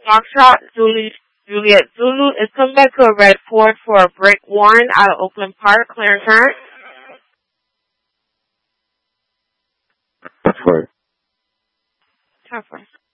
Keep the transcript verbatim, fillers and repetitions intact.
Foxtrot, Julie, Juliet Zulu is coming back to a red Ford for a break. Warren out of Oakland Park, clear and current. That's right. Tougher.